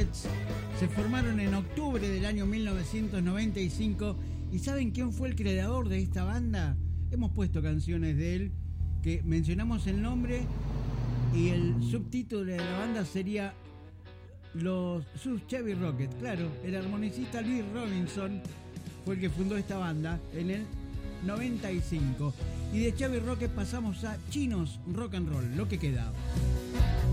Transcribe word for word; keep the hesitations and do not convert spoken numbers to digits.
Rockets se formaron en octubre del año mil novecientos noventa y cinco. ¿Y saben quién fue el creador de esta banda? Hemos puesto canciones de él, que mencionamos el nombre y el subtítulo de la banda sería los sus Chevy Rockets. Claro, el armonicista Louis Robinson fue el que fundó esta banda en el noventa y cinco. Y de Chevy Rockets pasamos a Chinos Rock and Roll, lo que queda.